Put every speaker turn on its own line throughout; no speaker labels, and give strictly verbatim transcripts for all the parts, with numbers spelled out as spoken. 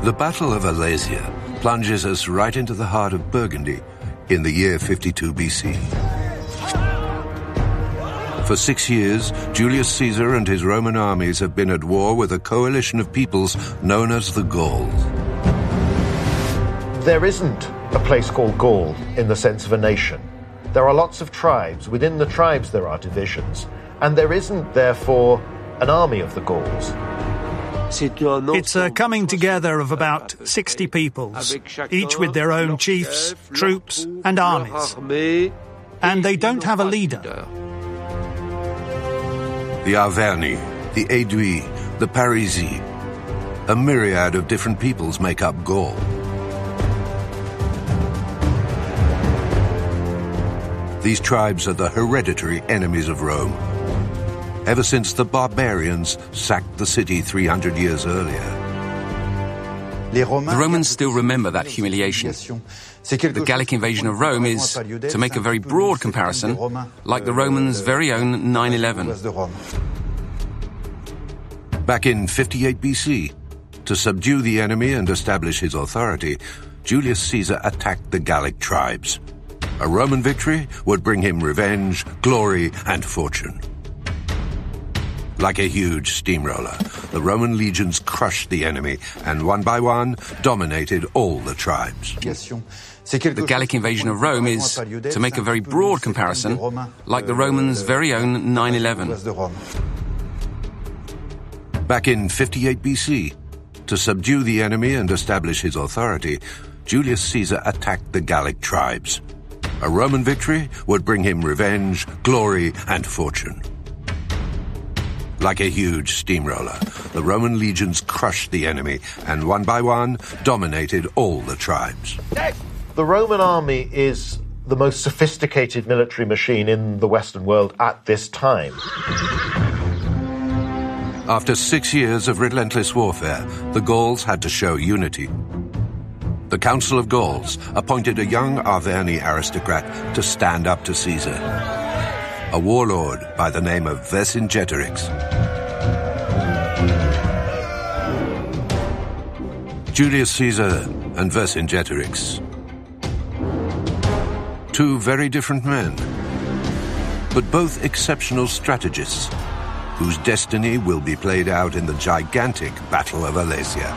The Battle of Alesia plunges us right into the heart of Burgundy in the year fifty-two B C. For six years, Julius Caesar and his Roman armies have been at war with a coalition of peoples known as the Gauls.
There isn't a place called Gaul in the sense of a nation. There are lots of tribes. Within the tribes there are divisions. And there isn't, therefore, an army of the Gauls.
It's a coming together of about sixty peoples, each with their own chiefs, troops and armies. And they don't have a leader.
The Arverni, the Aedui, the Parisi. A myriad of different peoples make up Gaul. These tribes are the hereditary enemies of Rome, ever since the barbarians sacked the city three hundred years earlier.
The Romans still remember that humiliation. The Gallic invasion of Rome is, to make a very broad comparison, like the Romans' very own nine eleven.
Back in fifty-eight B C, to subdue the enemy and establish his authority, Julius Caesar attacked the Gallic tribes. A Roman victory would bring him revenge, glory, and fortune. Like a huge steamroller, the Roman legions crushed the enemy and one by one dominated all the tribes.
The Gallic invasion of Rome is, to make a very broad comparison, like the Romans' very own nine eleven.
Back in fifty-eight B C, to subdue the enemy and establish his authority, Julius Caesar attacked the Gallic tribes. A Roman victory would bring him revenge, glory, and fortune. Like a huge steamroller, the Roman legions crushed the enemy and one by one dominated all the tribes.
The Roman army is the most sophisticated military machine in the Western world at this time.
After six years of relentless warfare, the Gauls had to show unity. The Council of Gauls appointed a young Arverni aristocrat to stand up to Caesar, a warlord by the name of Vercingetorix. Julius Caesar and Vercingetorix. Two very different men, but both exceptional strategists, whose destiny will be played out in the gigantic Battle of Alesia.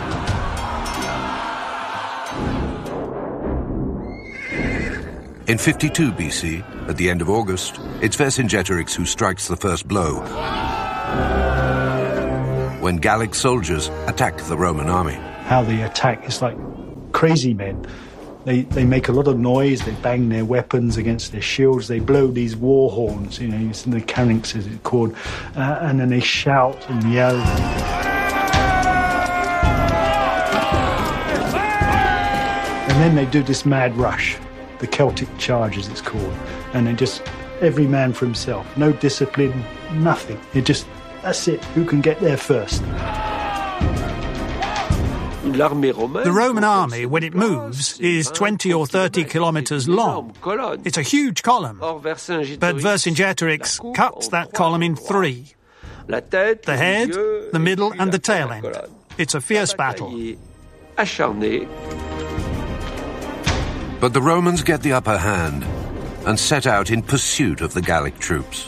In fifty-two B C, at the end of August, it's Vercingetorix who strikes the first blow when Gallic soldiers attack the Roman army.
How they attack is like crazy men. They they make a lot of noise, they bang their weapons against their shields, they blow these war horns, you know, the carynx as it's called, uh, and then they shout and yell. And then they do this mad rush. The Celtic charge, as it's called, and then just every man for himself, no discipline, nothing. It just, that's it, who can get there first.
The Roman army, when it moves, is twenty or thirty kilometers long. It's a huge column, but Vercingetorix cuts that column in three. The head, the middle, and the tail end. It's a fierce battle.
But the Romans get the upper hand and set out in pursuit of the Gallic troops.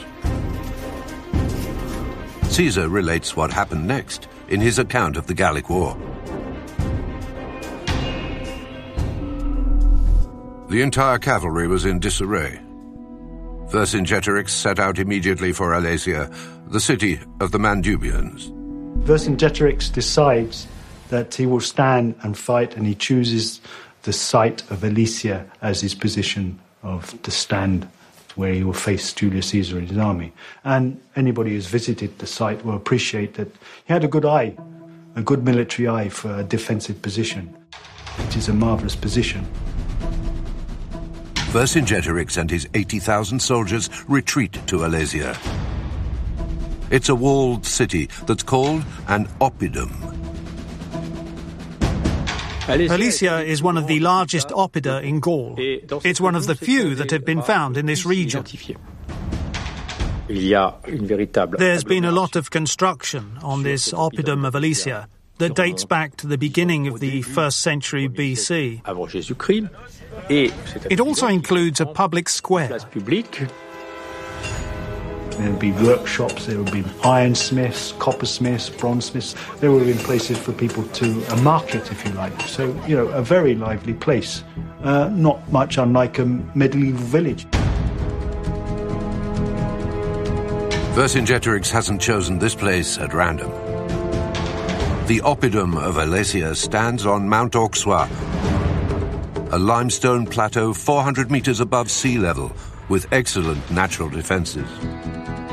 Caesar relates what happened next in his account of the Gallic War. The entire cavalry was in disarray. Vercingetorix set out immediately for Alesia, the city of the Mandubians.
Vercingetorix decides that he will stand and fight, and he chooses the site of Alesia as his position of the stand where he will face Julius Caesar and his army. And anybody who's visited the site will appreciate that he had a good eye, a good military eye for a defensive position, which is a marvellous position.
Vercingetorix and his eighty thousand soldiers retreat to Alesia. It's a walled city that's called an oppidum.
Alesia is one of the largest oppida in Gaul. It's one of the few that have been found in this region. There's been a lot of construction on this oppidum of Alesia. that dates back to the beginning of the first century B C. It also includes a public square.
There would be workshops, there would be ironsmiths, coppersmiths, bronzesmiths. There would have been places for people to, a market, if you like. So, you know, a very lively place, uh, not much unlike a medieval village.
Vercingetorix hasn't chosen this place at random. The Oppidum of Alesia stands on Mount Auxois, a limestone plateau four hundred meters above sea level with excellent natural defenses.